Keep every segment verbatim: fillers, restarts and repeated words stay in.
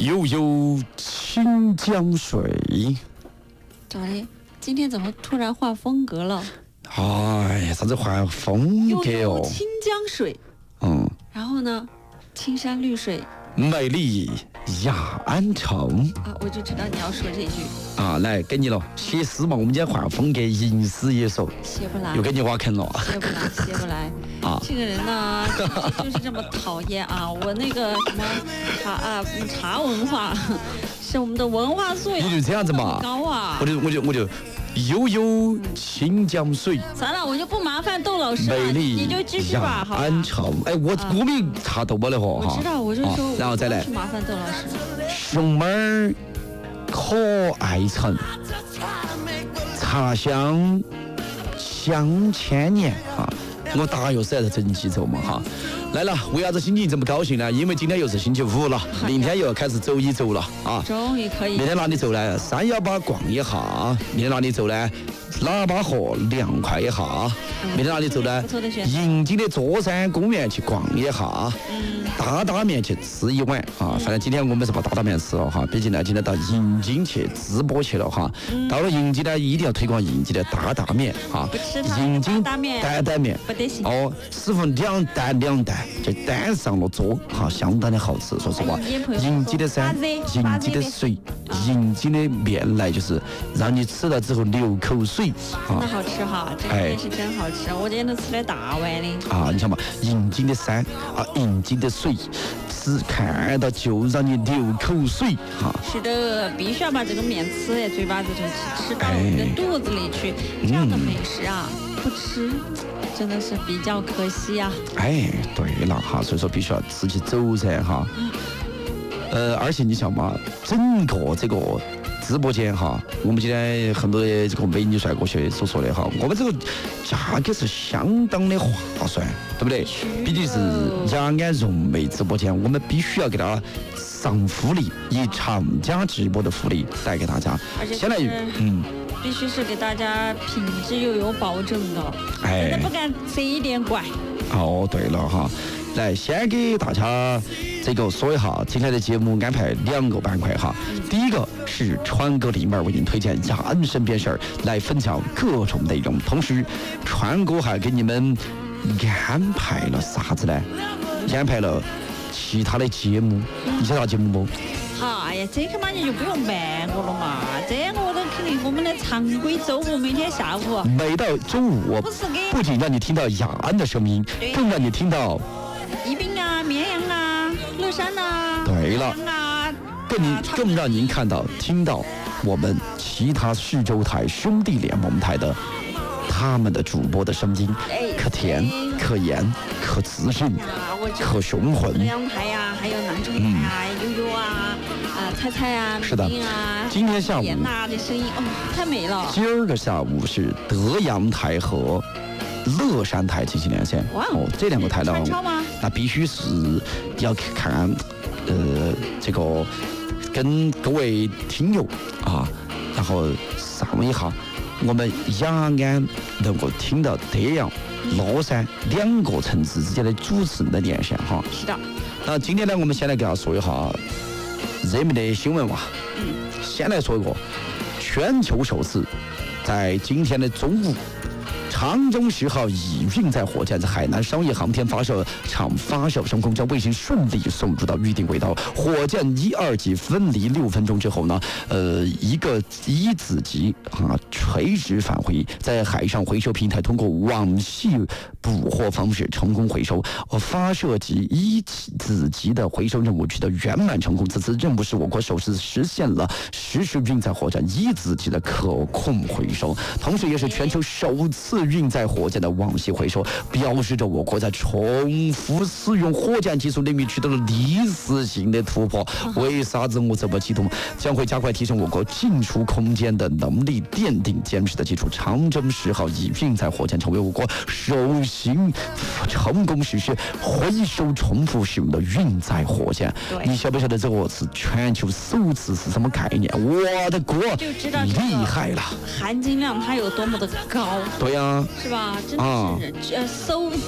悠悠清江水。 咋的？今天怎么突然换风格了？ 哎呀，啥子换风格哦？ 悠悠清江水。 嗯。 然后呢？青山绿水。 美丽雅安城啊，我就知道你要说这句啊！来，给你了，写诗嘛，我们今天换风格，吟诗一首， 写不来， 又给你挖坑了， 写不来，写不来啊！这个人呢，就是这么讨厌啊！我那个什么茶啊茶文化，是我们的文化素养， 你就这样子嘛， 高啊！ 我就我就我就。悠悠清江水， 算了，我就不麻烦窦老师了， 美丽你就继续吧，好。 安城，哎，我我们查到没得货哈。我知道，我就说， 然后再来， 去麻烦窦老师。 熊猫儿可爱城，茶香香千年啊！我大又是来整几周嘛哈。来了，为啥子心情这么高兴呢？因为今天又是星期五了，明天又要开始走一走了啊！ 终于可以。 明天哪里走呢？三幺八逛一下。明天哪里走呢？喇叭河凉快一下。明天哪里走呢？迎景的座山公园去逛一下。大大面去吃一碗啊！反正今天我们是把大大面吃了哈，毕竟呢今天到迎景去直播去了哈。到了迎景呢，一定要推广迎景的大大面啊！迎景担担面不得行哦，师傅两担两担就担上了桌哈，相当的好吃。说实话，迎景的山，迎景的水，迎景的面来就是让你吃了之后流口水啊！那好吃哈，这个面是真好吃，我今天都吃了大碗的啊！你想嘛，迎景的山啊，迎景的水。吃看到就让你流口水哈！ 是的，必须要把这个面吃在嘴巴子上去，吃到我们的肚子里去。这样的美食啊，不吃真的是比较可惜啊。 哎，对了哈，所以说必须要吃起走噻哈。嗯。呃，而且你想嘛，整个这个直播间哈，我们今天很多的这个美女帅哥学所说的哈，我们这个价格是相当的划算，对不对？毕竟是雅安融美直播间，我们必须要给大家上福利，以厂家直播的福利带给大家。 而且现在嗯，必须是给大家品质又有保证的，哎，真的不敢这一点怪。 哦，对了哈。来，先给大家这个说一下今天的节目安排两个板块哈。第一个是川哥立马为您推荐雅安身边事儿，来分享各种内容。同时，川哥还给你们安排了啥子呢？安排了其他的节目，你晓得啥节目不？ 哎呀，这个嘛你就不用瞒我了嘛，这样我都肯定我们的常规周五每天下午。 每到周五，不是给不仅让你听到雅安的声音，更让你听到。 宜宾啊，绵阳啊，乐山啊， 对了， 啊， 更您更让您看到、听到我们其他市州台兄弟联盟台的他们的主播的声音，可甜、可盐、可滋润、可雄浑。 阳台呀，还有南中台啊，悠悠啊，啊，菜菜啊， 是的，今天下午严娜的声音哦，太美了。 今儿个下午是德阳台和乐山台进行连线。 哇哦，这两个台呢，那必须是要看，呃，这个跟各位听友啊，然后上一下我们雅安能够听到德阳、乐山两个城市之间的主持人的连线哈。 是的。 那今天呢，我们先来给大家说一下热门的新闻哇。嗯。先来说一个，全球首次在今天的中午。长征十号乙运载火箭在海南商业航天发射场发射升空，将卫星顺利送入到预定轨道。火箭一二级分离六分钟之后呢，呃，一个一子级啊垂直返回，在海上回收平台通过网系捕获方式成功回收。呃，发射级一子级的回收任务取得圆满成功。此次任务是我国首次实现了实时运载火箭一子级的可控回收，同时也是全球首次运载火箭的网系回收，标志着我国在重复使用火箭技术领域取得了历史性的突破。为啥子我这么激动？将会加快提升我国进出空间的能力，奠定坚实的基础。长征十号乙运载火箭成为我国首型成功实施回收重复使用的运载火箭。你晓不晓得这个是全球首次是什么概念？我的哥， 就知道厉害了， 含金量它有多么的高。 对呀、啊。 是吧？真的是、啊、呃，搜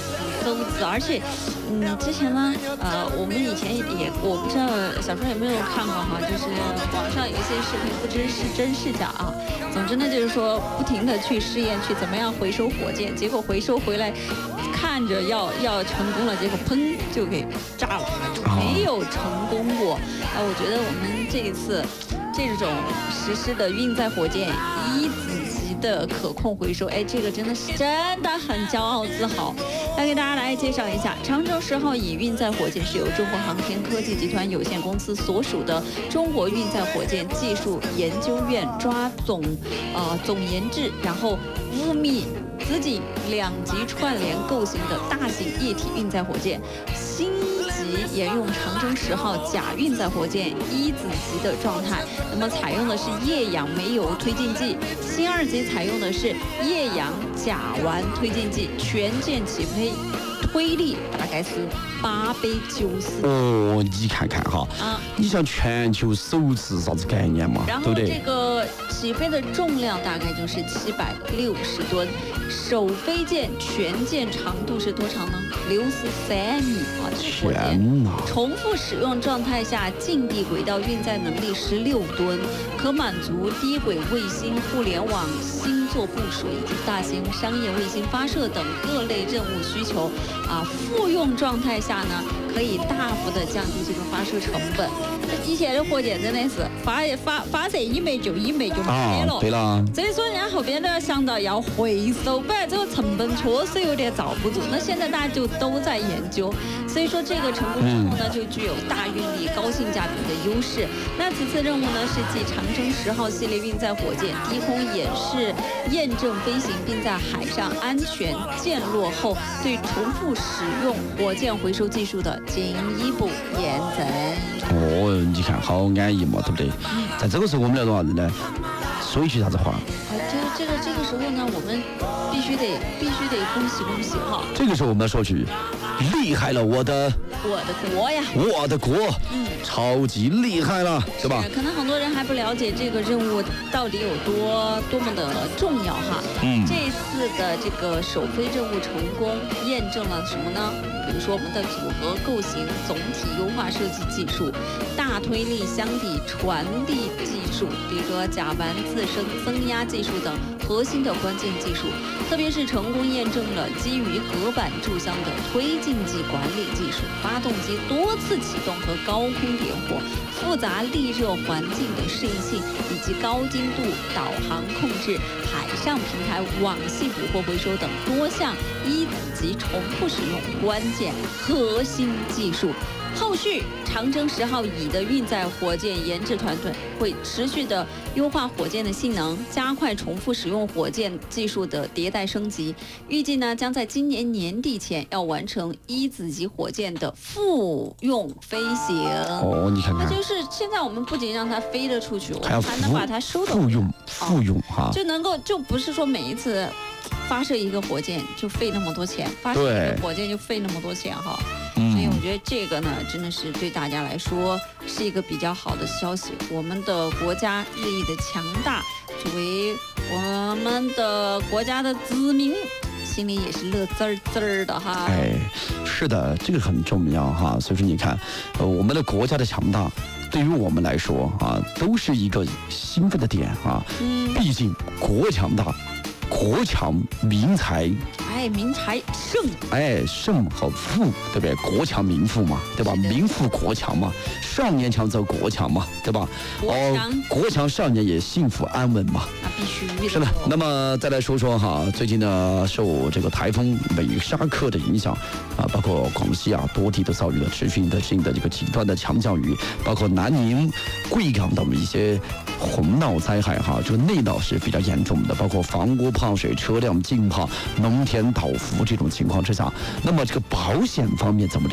手指，而且，嗯，之前呢，呃，我们以前也，我不知道小时候有没有看过哈，就是网上有一些视频，不知是真是假啊。总之呢，就是说不停的去试验，去怎么样回收火箭，结果回收回来，看着要要成功了，结果砰就给炸了，没有成功过。啊，我觉得我们这一次这种实施的运载火箭一子级的可控回收，哎，这个真的是真的很骄傲自豪。来给大家来介绍一下，长征十号乙运载火箭是由中国航天科技集团有限公司所属的中国运载火箭技术研究院抓总呃总研制，然后五米子井两级串联构型的大型液体运载火箭。新级沿用长征十号甲运载火箭一子级的状态，那么采用的是液氧煤油推进剂；新二级采用的是液氧甲烷推进剂，全舰起飞推力大概是八百九十。 哦，你看看哈，啊，你像全球首次啥子概念嘛？ 然后这个起飞的重量大概就是七百六十吨，首飞舰全舰长度是多长呢？六十三米啊！ 天哪！ 重复使用状态下，近地轨道运载能力十六吨，可满足低轨卫星互联网星座部署以及大型商业卫星发射等各类任务需求。啊，复用状态下呢，可以大幅的降低这个发射成本。以前的火箭真的是发发发射一枚就一枚就没了， 啊、对了。 所以说人家后边呢想到要回收，本来这个成本确实有点遭不住。那现在大家就都在研究，所以说这个成功之后呢，就具有大运力、高性价比的优势。那此次任务呢是继长征十号系列运载火箭低空演示验证飞行，并在海上安全降落后，对重复使用火箭回收技术的进一步验证。 哦，你看好安逸嘛，对不对？嗯、在这个时候我们要做啥子呢？说一句啥子话？ 啊，这个这个这个时候呢，我们必须得必须得恭喜恭喜哈！ 这个时候我们要说句，厉害了我的我的国呀！ 我的国，嗯，超级厉害了，对吧？ 可能很多人还不了解这个任务到底有多多么的重要哈。嗯，这次的这个首飞任务成功验证了什么呢？比如说我们的组合构型总体优化设计技术、大推力箱体传递技术，比如说甲烷自身增压技术等核心的关键技术，特别是成功验证了基于隔板柱箱的推进剂管理技术、发动机多次启动和高空点火、复杂地热环境的适应性，以及高精度导航控制、海上平台网系捕获回收等多项一子级重复使用关键核心技术。后续长征十号乙的运载火箭研制团队会持续的优化火箭的性能，加快重复使用火箭技术的迭代升级。预计呢，将在今年年底前要完成一子级火箭的复用飞行。 哦，你看看， 那就是现在我们不仅让它飞得出去，我还们还能把它收复用复用哈， 就能够就不是说每一次发射一个火箭就费那么多钱，发射一个火箭就费那么多钱哈。所以我觉得这个呢，真的是对大家来说是一个比较好的消息。我们的国家日益的强大，作为我们的国家的子民，心里也是乐滋儿滋儿的哈。 哎，是的，这个很重要哈。所以说你看，呃，我们的国家的强大，对于我们来说啊，都是一个兴奋的点啊。嗯，毕竟国强大。国强民才， 哎，民才盛， 哎，盛和富，对不对？国强民富嘛，对吧？民富国强嘛，少年强则国强嘛，对吧？ 国强， 哦，国强少年也幸福安稳嘛。 那必须的。 是的。那么再来说说哈，最近呢，受这个台风美沙克的影响啊，包括广西啊多地都遭遇了持续的性的这个极端的强降雨，包括南宁、贵港等一些洪涝灾害哈，这个内涝是比较严重的，包括房屋泡水、车辆浸泡、农田倒伏这种情况之下，那么这个保险方面怎么